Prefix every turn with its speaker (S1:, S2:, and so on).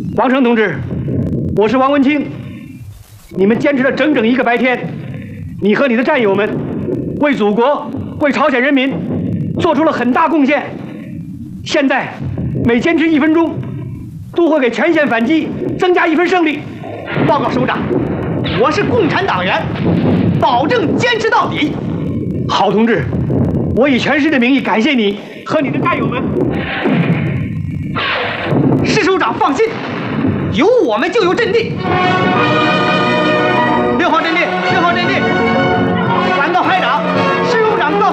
S1: 王成同志，我是王文清。你们坚持了整整1个白天，你和你的战友们为祖国、为朝鲜人民做出了很大贡献。现在每坚持1分钟，都会给全线反击增加1分胜利。
S2: 报告首长，我是共产党员，保证坚持到底。
S1: 好，同志，我以全师的名义感谢你和你的战友们。
S2: 施首长放心，有我们就有阵地。6号阵地。